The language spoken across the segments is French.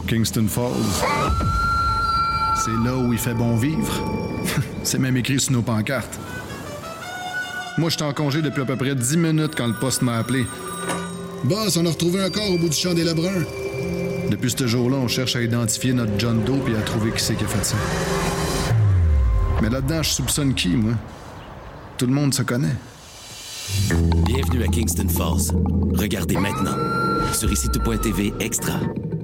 Kingston Falls. C'est là où il fait bon vivre. C'est même écrit sur nos pancartes. Moi, j'étais en congé depuis à peu près 10 minutes quand le poste m'a appelé. Boss, on a retrouvé un corps au bout du champ des Lebrun. Depuis ce jour-là, on cherche à identifier notre John Doe et à trouver qui c'est qui a fait ça. Mais là-dedans, je soupçonne qui, moi? Tout le monde se connaît. Bienvenue à Kingston Falls. Regardez maintenant sur ICTO.tv Extra.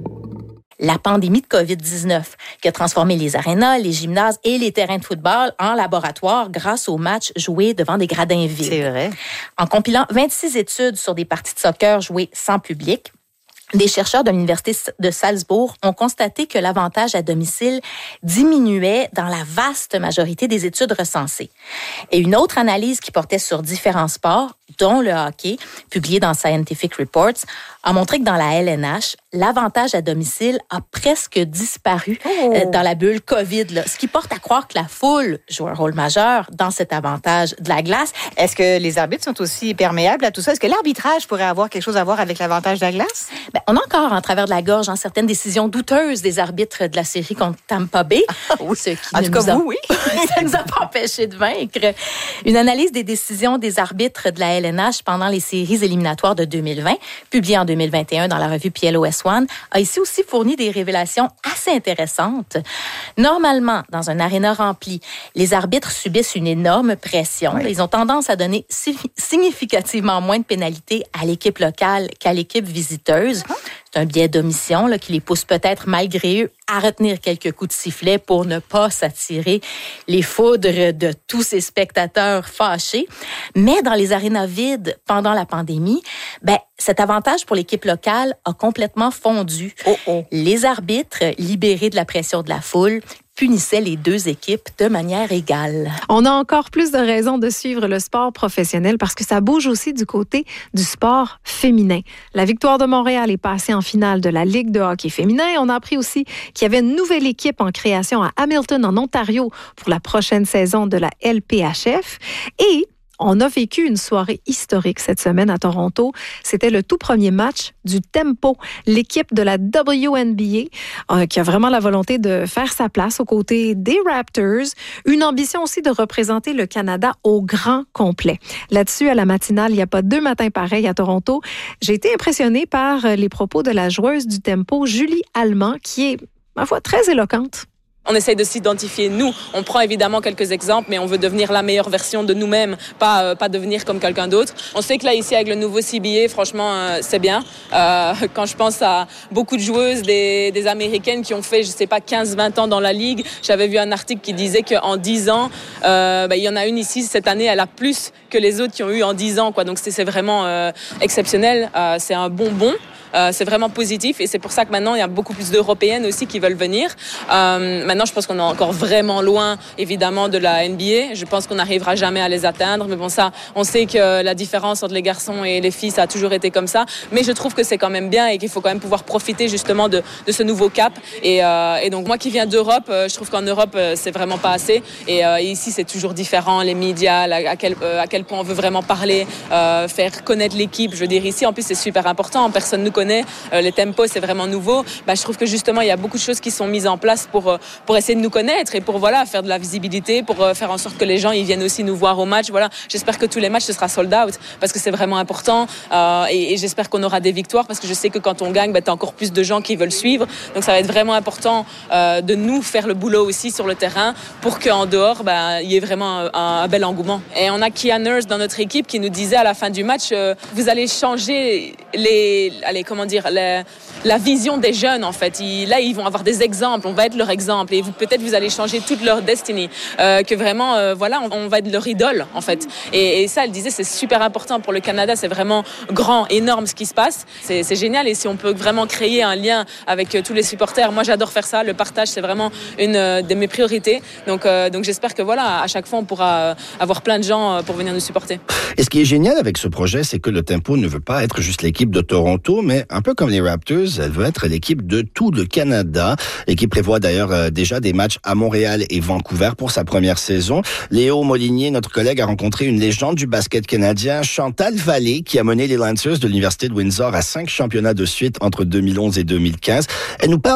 La pandémie de COVID-19 qui a transformé les arénas, les gymnases et les terrains de football en laboratoire grâce aux matchs joués devant des gradins vides. C'est vrai. En compilant 26 études sur des parties de soccer jouées sans public, des chercheurs de l'Université de Salzbourg ont constaté que l'avantage à domicile diminuait dans la vaste majorité des études recensées. Et une autre analyse qui portait sur différents sports, dont le hockey, publiée dans Scientific Reports, a montré que dans la LNH, l'avantage à domicile a presque disparu dans la bulle COVID, là, ce qui porte à croire que la foule joue un rôle majeur dans cet avantage de la glace. Est-ce que les arbitres sont aussi perméables à tout ça? Est-ce que l'arbitrage pourrait avoir quelque chose à voir avec l'avantage de la glace? Ben, on a encore en travers de la gorge certaines décisions douteuses des arbitres de la série contre Tampa Bay. Oui. Ce qui En tout cas, oui. Ça ne nous a pas empêché de vaincre. Une analyse des décisions des arbitres de la LNH pendant les séries éliminatoires de 2020, publiée en 2021 dans la revue PLOS One, a ici aussi fourni des révélations assez intéressantes. Normalement, dans un aréna rempli, les arbitres subissent une énorme pression. Oui. Ils ont tendance à donner significativement moins de pénalités à l'équipe locale qu'à l'équipe visiteuse. C'est un biais d'omission là, qui les pousse peut-être, malgré eux, à retenir quelques coups de sifflet pour ne pas s'attirer les foudres de tous ces spectateurs fâchés. Mais dans les arénas vides, pendant la pandémie, cet avantage pour l'équipe locale a complètement fondu. Les arbitres, libérés de la pression de la foule, punissaient les deux équipes de manière égale. On a encore plus de raisons de suivre le sport professionnel parce que ça bouge aussi du côté du sport féminin. La Victoire de Montréal est passée en finale de la Ligue de hockey féminin. On a appris aussi qu'il y avait une nouvelle équipe en création à Hamilton, en Ontario, pour la prochaine saison de la LPHF. Et on a vécu une soirée historique cette semaine à Toronto. C'était le tout premier match du Tempo, l'équipe de la WNBA qui a vraiment la volonté de faire sa place aux côtés des Raptors. Une ambition aussi de représenter le Canada au grand complet. Là-dessus, à la matinale, il n'y a pas deux matins pareils à Toronto. J'ai été impressionnée par les propos de la joueuse du Tempo, Julie Allemand, qui est, ma foi, très éloquente. On essaye de s'identifier, nous. On prend évidemment quelques exemples, mais on veut devenir la meilleure version de nous-mêmes, pas devenir comme quelqu'un d'autre. On sait que là, ici, avec le nouveau CBA, franchement, c'est bien. Quand je pense à beaucoup de joueuses, des Américaines qui ont fait, je sais pas, 15-20 ans dans la Ligue, j'avais vu un article qui disait qu'en 10 ans, il y en a une ici, cette année, elle a plus que les autres qui ont eu en 10 ans, quoi. Donc, c'est vraiment exceptionnel. C'est un bonbon. C'est vraiment positif et c'est pour ça que maintenant il y a beaucoup plus d'Européennes aussi qui veulent venir. Maintenant je pense qu'on est encore vraiment loin évidemment de la NBA. Je pense qu'on n'arrivera jamais à les atteindre, mais bon, ça on sait que la différence entre les garçons et les filles ça a toujours été comme ça, mais je trouve que c'est quand même bien et qu'il faut quand même pouvoir profiter justement de ce nouveau cap et donc moi qui viens d'Europe, je trouve qu'en Europe c'est vraiment pas assez et ici c'est toujours différent, les médias, à quel point on veut vraiment parler, faire connaître l'équipe. Je veux dire, ici en plus c'est super important, personne ne connaît, les tempos c'est vraiment nouveau. Je trouve que justement il y a beaucoup de choses qui sont mises en place pour essayer de nous connaître et pour faire de la visibilité, pour faire en sorte que les gens ils viennent aussi nous voir au match. Voilà, j'espère que tous les matchs ce sera sold out parce que c'est vraiment important et j'espère qu'on aura des victoires parce que je sais que quand on gagne, t'as encore plus de gens qui veulent suivre. Donc ça va être vraiment important de nous faire le boulot aussi sur le terrain pour qu'en dehors il y ait vraiment un bel engouement. Et on a Kia Nurse dans notre équipe qui nous disait à la fin du match vous allez changer la vision des jeunes en fait. Là ils vont avoir des exemples, on va être leur exemple et peut-être vous allez changer toute leur destinée, que vraiment on va être leur idole en fait. Et ça elle disait c'est super important pour le Canada, c'est vraiment grand, énorme ce qui se passe, c'est génial et si on peut vraiment créer un lien avec tous les supporters, moi j'adore faire ça, le partage c'est vraiment une de mes priorités, donc j'espère que à chaque fois on pourra avoir plein de gens pour venir nous supporter. Et ce qui est génial avec ce projet, c'est que le Tempo ne veut pas être juste l'équipe de Toronto, mais un peu comme les Raptors, elle veut être l'équipe de tout le Canada et qui prévoit d'ailleurs déjà des matchs à Montréal et Vancouver pour sa première saison. Léo Molinier, notre collègue, a rencontré une légende du basket canadien, Chantal Vallée, qui a mené les Lancers de l'Université de Windsor à 5 championnats de suite entre 2011 et 2015. Elle nous parle